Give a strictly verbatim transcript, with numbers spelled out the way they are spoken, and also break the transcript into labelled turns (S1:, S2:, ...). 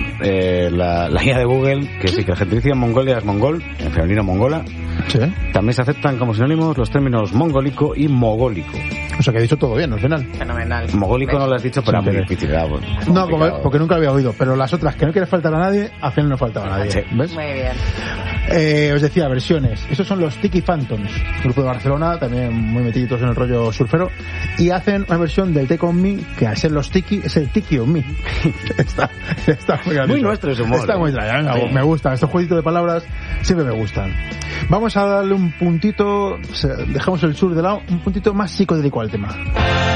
S1: eh, la, la guía de Google, que sí, que el gentilicio en Mongolia es mongol, en femenino mongola.
S2: Sí.
S1: También se aceptan como sinónimos los términos mongólico y mogólico.
S2: O sea que he dicho todo bien al final.
S3: Fenomenal.
S1: Mogólico no lo has dicho, pero
S2: Sí,
S1: muy
S2: pero-
S1: difícil. ¿verdad? Pues,
S2: No,
S1: complicado.
S2: como- porque nunca había oído, pero las otras que no quiere faltar a nadie, al final no faltaba a nadie.
S1: Sí.
S2: ¿Ves?
S3: Muy bien.
S2: Eh, os decía, versiones. Estos son los Tiki Phantoms, grupo de Barcelona, también muy metiditos en el rollo surfero, y hacen una versión del Take On Me, que al ser los Tiki, es el Tiki On Me. está, está muy gracioso.
S1: Muy nuestro ese humor,
S2: Está
S1: ¿eh?
S2: muy extraño, venga,
S1: Sí.
S2: me gusta. Estos jueguitos de palabras siempre me gustan. Vamos a darle un puntito, se- dejamos el sur de lado, un puntito más psicodélico al tema.